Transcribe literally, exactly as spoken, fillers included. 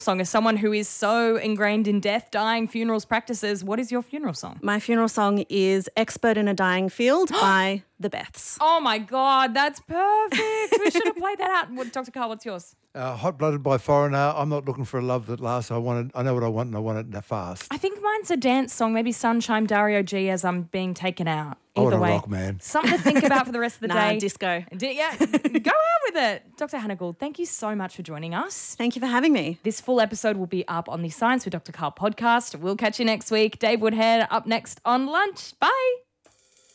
song. As someone who is so ingrained in death, dying, funerals, practices, what is your funeral song? My funeral song is Expert in a Dying Field by The Beths. Oh, my God, that's perfect. We should have played that out. What, Doctor Carl, what's yours? Uh, Hot Blooded by Foreigner. I'm not looking for a love that lasts. I want it, I know what I want and I want it that fast. I think mine's a dance song, maybe Sunshine, Dario G as I'm being taken out. I Either want a way, rock, man. something to think about for the rest of the Nah, day. disco. D- yeah, go out with it. Doctor Hannah Gould, thank you so much for joining us. Thank you for having me. This full episode will be up on the Science with Doctor Carl podcast. We'll catch you next week. Dave Woodhead up next on Lunch. Bye.